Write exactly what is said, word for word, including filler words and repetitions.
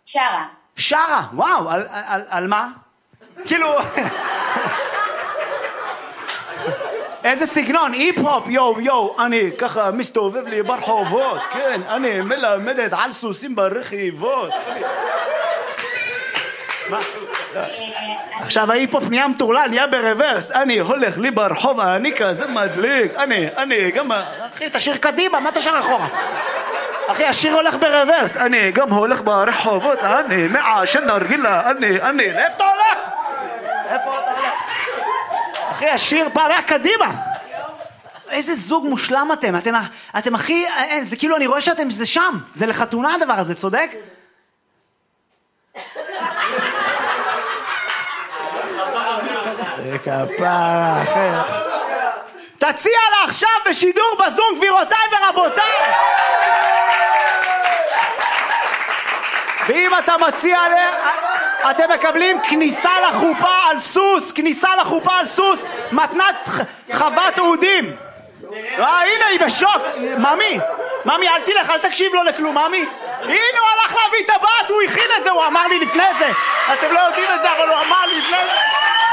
שרה. שרה, וואו, על, על, על מה? כאילו... איזה סגנון, היפ-הופ, יו, יו, אני ככה מסתובב לי ברחובות, כן, אני מלמדת על סוסים ברכיבות. מה? עכשיו ההיפ-הופ נהיה מטורלל, נהיה ברוורס, אני הולך לי ברחוב, אני כזה מדליק, אני, אני גם... אחי, תשאיר קדימה, מה תשאיר אחורה? אחי, השיר הולך ברוורס, אני גם הולך ברחובות, אני מעשן נרגילה, אני, אני, לאיפה אתה הולך? איפה אתה הולך? אחי, השיר פעם היה קדימה. איזה זוג מושלם אתם, אתם, אתם הכי, זה כאילו אני רואה שאתם, זה שם, זה לחתונה הדבר הזה, צודק? כפרה, אחי. תציע לה עכשיו בשידור בזום, גבירותיי ורבותיי. ואם אתה מציע לה, אתם מקבלים כניסה לחופה על סוס, כניסה לחופה על סוס, מתנת חוות אודים. אה, הנה, היא בשוק. ממי, ממי, אל תלך, אל תקשיב לו לכלום, ממי. הנה, הוא הלך להביא את הבת, הוא הכין את זה, הוא אמר לי לפני זה. אתם לא יודעים את זה, אבל הוא אמר לי לפני זה.